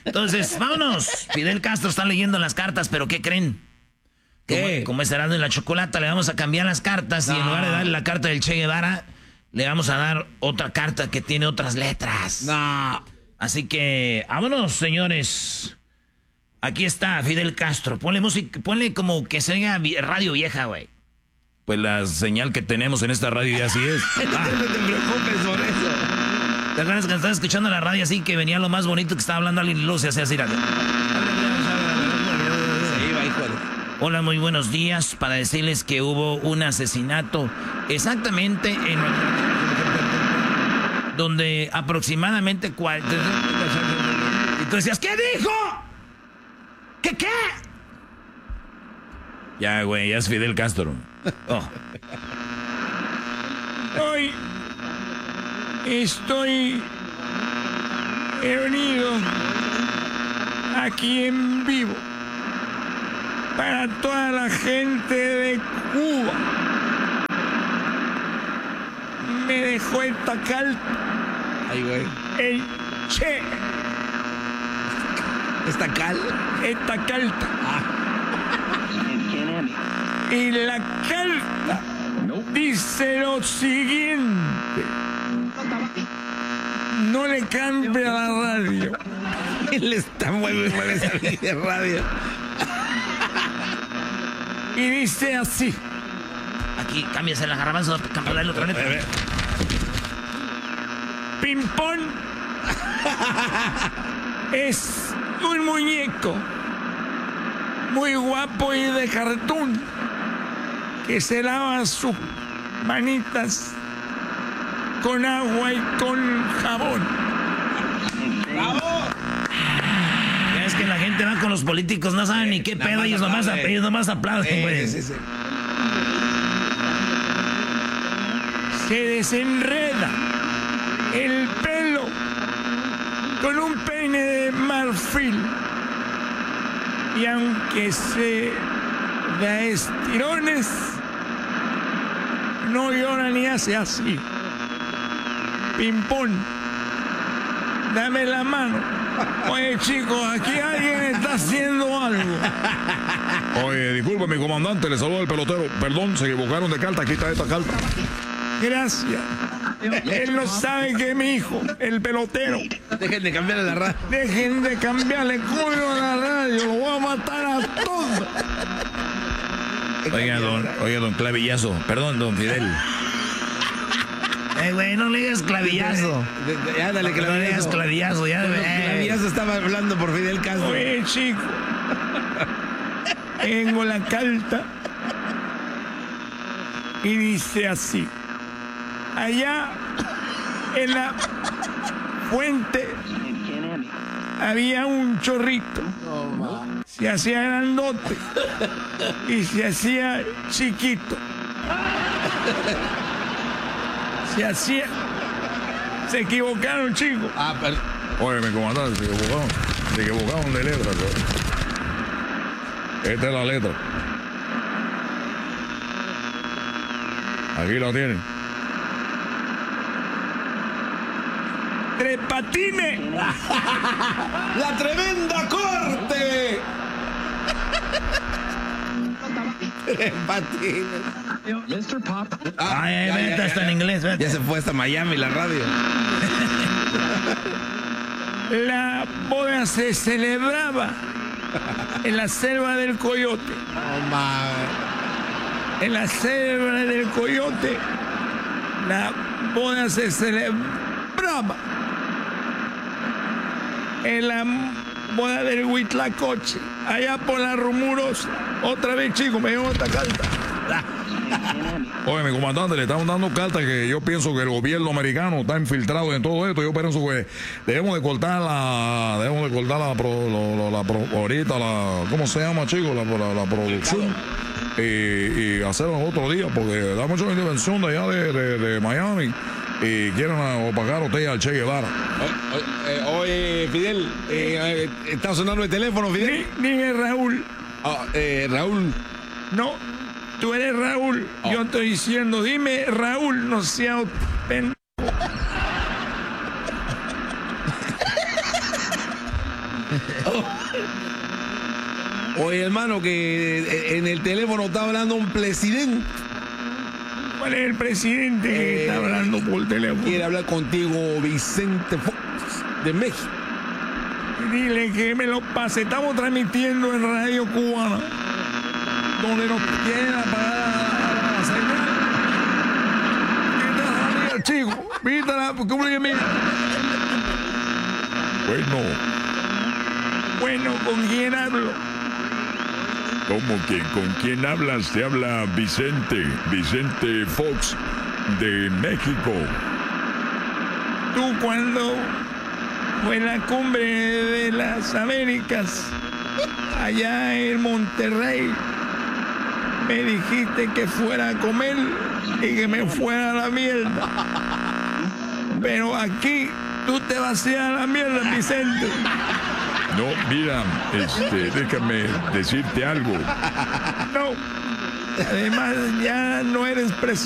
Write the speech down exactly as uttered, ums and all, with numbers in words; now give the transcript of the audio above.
Entonces, vámonos. Fidel Castro está leyendo las cartas, pero ¿qué creen? ¿Qué? Como, como es Erasmo y la Chocolata, le vamos a cambiar las cartas. No. Y en lugar de darle la carta del Che Guevara, le vamos a dar otra carta que tiene otras letras. No. Así que, vámonos, señores. Aquí está Fidel Castro. Ponle música, ponle como que se oiga radio vieja, güey. Pues la señal que tenemos en esta radio ya así es. Ah. No te preocupes por eso. ¿Te acuerdas que estaba escuchando la radio así que venía lo más bonito que estaba hablando alguien y luego se hacía así? Se iba, hijo de... Hola, muy buenos días. Para decirles que hubo un asesinato exactamente en... donde aproximadamente... Y tú decías, ¿qué dijo? ¿Qué qué? Ya, güey, ya es Fidel Castro. Oh. Hoy estoy reunido aquí en vivo para toda la gente de Cuba. Me dejó esta carta. Ay, güey. El Che. ¿Esta cal? Esta carta. Ah. Y la carta dice lo siguiente. No le cambie a la radio. Él está muy mueve esa de radio. Y dice así. Aquí, cámbiase la garbanzo para darle otra letra. Pimpón es un muñeco muy guapo y de cartón que se lava sus manitas con agua y con jabón. ¡Bravo! Es que la gente va con los políticos, no saben ni qué pedo, ellos nomás, ellos nomás aplauden, güey. Sí, sí, sí. Se desenreda el pelo con un peine de marfil. Y aunque se da estirones, no llora ni hace así. Pimpón, dame la mano. Oye, chicos, aquí alguien está haciendo algo. Oye, disculpe, mi comandante, le saluda el pelotero. Perdón, se equivocaron de carta, aquí está esta carta. Gracias. Él no sabe que mi hijo, el pelotero. Dejen de cambiarle la radio. Dejen de cambiarle culo a la radio. Lo voy a matar a todos. Oiga, don, oiga, don Clavillazo. Perdón, don Fidel. Eh, güey, no le digas clavillazo. Ya, dale, clavillazo. No le digas clavillazo, ya. Eh. Clavillazo estaba hablando por Fidel Castro. Oye, chico. Tengo la carta. Y dice así. Allá en la fuente había un chorrito. Se hacía grandote y se hacía chiquito. Se hacía... Se equivocaron, chicos. Ah, pero... Oye, mi comandante, se equivocaron. Se equivocaron de letra. ¿No? Esta es la letra. Aquí la tienen. ¡Tres Patines! ¡La tremenda corte! Tres Patines. mister Pop. Ah, Ay, vete hasta en inglés, vete. Ya se fue hasta Miami la radio. La boda se celebraba en la selva del Coyote. Oh, my. En la selva del Coyote, la boda se celebraba. En la boda del Huitlacoche, allá por la Rumurosa. Otra vez, chicos, me dio esta carta. Oye, mi comandante, le estamos dando cartas que yo pienso que el gobierno americano está infiltrado en todo esto. Yo pienso que debemos de cortar la, debemos de cortar la, pro, la, la, la pro, ahorita la, ¿cómo se llama, chicos? La, la, la producción y, y hacerlo otro día, porque da mucha intervención de allá de, de, de Miami y quieren opacar a usted al Che Guevara. Oye, oye Fidel, eh, está sonando el teléfono, Fidel. Dime, Raúl. Oh, eh, Raúl. No, tú eres Raúl. Oh. Yo estoy diciendo, dime, Raúl, no sea pendejo. Oye, hermano, que en el teléfono está hablando un presidente. ¿Cuál es el presidente que Eh, está hablando por teléfono? Quiere hablar contigo, Vicente Fox, de México. Dile que me lo pase. Estamos transmitiendo en Radio Cubana, donde nos quieren apagar la, la señal. Quítala, amiga, chico. Quítala, porque mira. Bueno, Bueno, ¿con quién hablo? ¿cómo que con quién hablas? Te habla Vicente, Vicente Fox de México. Tú cuando fue la cumbre de las Américas, allá en Monterrey, me dijiste que fuera a comer y que me fuera a la mierda. Pero aquí tú te vacías la mierda, Vicente. No, mira, este, déjame decirte algo. No. Además, ya no eres presidente.